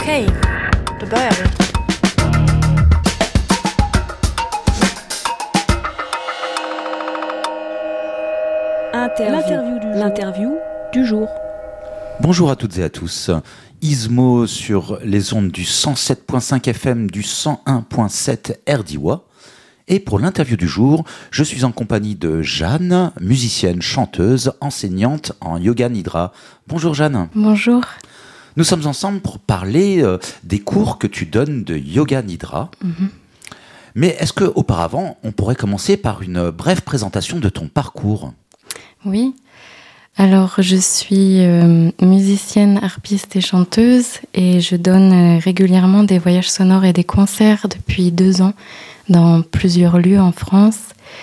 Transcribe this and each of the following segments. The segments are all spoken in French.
Okej, då börjar vi. L'interview du jour. Bonjour à toutes et à tous. Ismo sur les ondes du 107.5 FM, du 101.7 RDIWA. Et pour l'interview du jour, je suis en compagnie de Jeanne, musicienne, chanteuse, enseignante en yoga nidra. Bonjour Jeanne. Bonjour. Nous sommes ensemble pour parler des cours que tu donnes de yoga nidra. Mm-hmm. Mais est-ce qu'auparavant, on pourrait commencer par une brève présentation de ton parcours ? Oui. Alors, je suis musicienne, harpiste et chanteuse et je donne régulièrement des voyages sonores et des concerts depuis 2 ans dans plusieurs lieux en France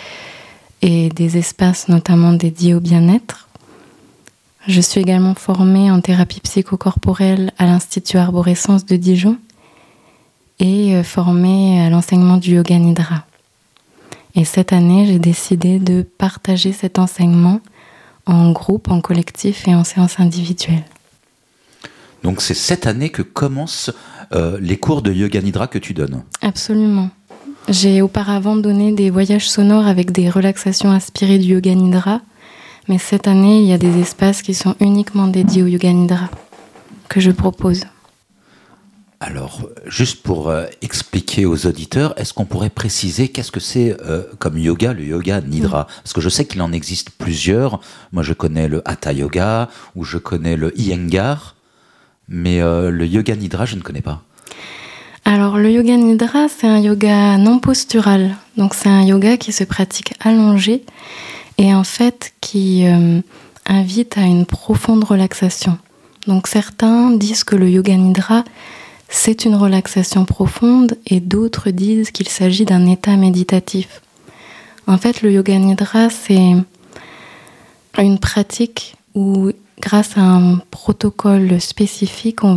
et des espaces notamment dédiés au bien-être. Je suis également formée en thérapie psychocorporelle à l'Institut Arborescence de Dijon et formée à l'enseignement du yoga nidra. Et cette année, j'ai décidé de partager cet enseignement en groupe, en collectif et en séance individuelle. Donc c'est cette année que commencent les cours de yoga nidra que tu donnes ? Absolument. J'ai auparavant donné des voyages sonores avec des relaxations inspirées du yoga nidra, mais cette année, il y a des espaces qui sont uniquement dédiés au yoga nidra que je propose. Alors, juste pour expliquer aux auditeurs, est-ce qu'on pourrait préciser qu'est-ce que c'est comme yoga, le yoga nidra ? Parce que je sais qu'il en existe plusieurs. Moi, je connais le Hatha Yoga ou je connais le Iyengar, mais le yoga nidra, je ne connais pas. Alors, le yoga nidra, c'est un yoga non postural. Donc, c'est un yoga qui se pratique allongé et en fait qui invite à une profonde relaxation. Donc, certains disent que le yoga nidra, c'est une relaxation profonde et d'autres disent qu'il s'agit d'un état méditatif. En fait, le yoga nidra, c'est une pratique où, grâce à un protocole spécifique, on